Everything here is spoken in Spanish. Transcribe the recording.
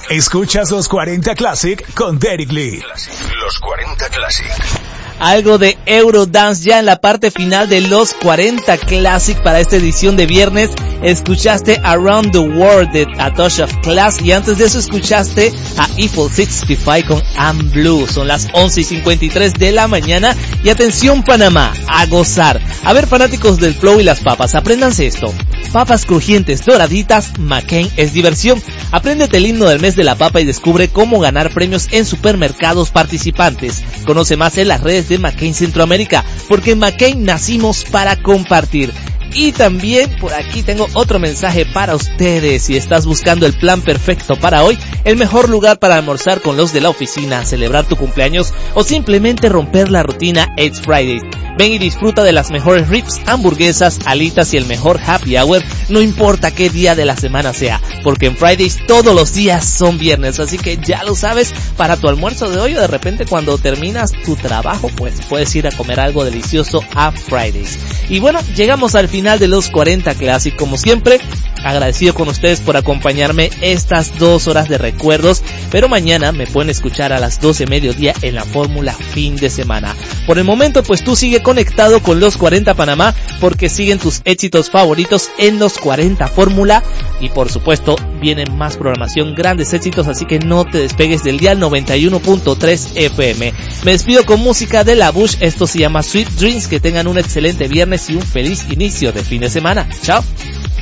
Escuchas los 40 Classic con Derek Lee. Los 40 Classic. Algo de Eurodance ya en la parte final de los 40 Classic para esta edición de viernes. Escuchaste Around the World de A Touch of Class y antes de eso escuchaste a Eiffel 65 con I'm Blue. Son las 11:53 de la mañana y atención Panamá, a gozar. A ver, fanáticos del flow y las papas, apréndanse esto. Papas crujientes doraditas, McCain es diversión. Apréndete el himno del mes de la papa y descubre cómo ganar premios en supermercados participantes. Conoce más en las redes de McCain Centroamérica, porque en McCain nacimos para compartir. Y también por aquí tengo otro mensaje para ustedes. Si estás buscando el plan perfecto para hoy, el mejor lugar para almorzar con los de la oficina, celebrar tu cumpleaños o simplemente romper la rutina, It's Friday. Ven y disfruta de las mejores ribs, hamburguesas, alitas y el mejor happy hour, no importa qué día de la semana sea, porque en Fridays todos los días son viernes, así que ya lo sabes, para tu almuerzo de hoy o de repente cuando terminas tu trabajo, pues puedes ir a comer algo delicioso a Fridays. Y bueno, llegamos al final de los 40 Classic, como siempre, agradecido con ustedes por acompañarme estas 2 horas de recuerdos, pero mañana me pueden escuchar a las 12 mediodía en la fórmula fin de semana. Por el momento, pues tú sigue conectado con los 40 Panamá, porque siguen tus éxitos favoritos en los 40 Fórmula, y por supuesto vienen más programación, grandes éxitos, así que no te despegues del dial 91.3 FM. Me despido con música de La Bush, esto se llama Sweet Dreams, que tengan un excelente viernes y un feliz inicio de fin de semana. Chao.